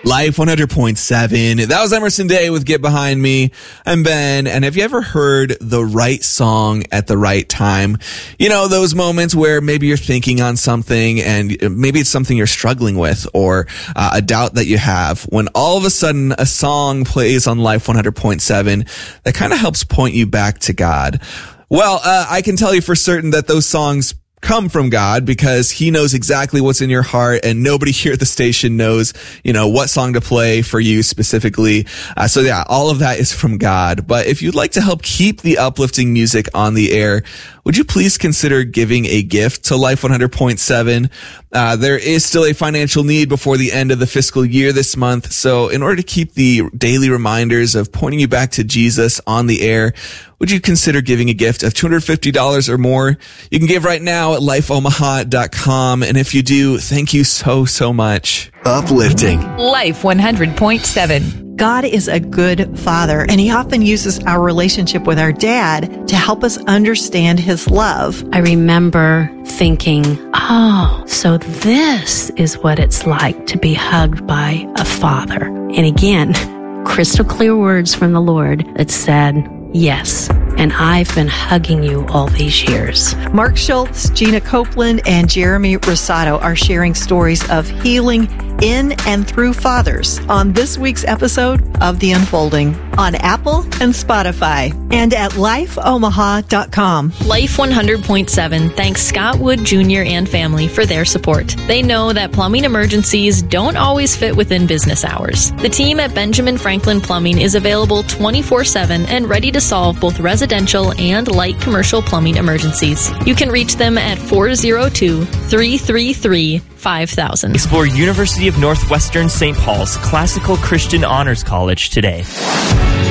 Life 100.7. That was Emerson Day with Get Behind Me. I'm Ben, and have you ever heard the right song at the right time? You know, those moments where maybe you're thinking on something and maybe it's something you're struggling with or a doubt that you have, when all of a sudden a song plays on Life 100.7 that kind of helps point you back to God. Well, I can tell you for certain that those songs come from God because he knows exactly what's in your heart, and nobody here at the station knows, what song to play for you specifically. So yeah, all of that is from God. But if you'd like to help keep the uplifting music on the air, would you please consider giving a gift to Life 100.7? There is still a financial need before the end of the fiscal year this month. So in order to keep the daily reminders of pointing you back to Jesus on the air, would you consider giving a gift of $250 or more? You can give right now at lifeomaha.com. And if you do, thank you so, so much. Uplifting. Life 100.7. God is a good father, and he often uses our relationship with our dad to help us understand his love. I remember thinking, so this is what it's like to be hugged by a father. And again, crystal clear words from the Lord that said, yes, and I've been hugging you all these years. Mark Schultz, Gina Copeland, and Jeremy Rosado are sharing stories of healing in and through fathers on this week's episode of The Unfolding on Apple and Spotify and at lifeomaha.com. Life 100.7 thanks Scott Wood Jr. and family for their support. They know that plumbing emergencies don't always fit within business hours. The team at Benjamin Franklin Plumbing is available 24/7 and ready to solve both residential and light commercial plumbing emergencies. You can reach them at 402-333-5000. Explore University of Northwestern St. Paul's Classical Christian Honors College today.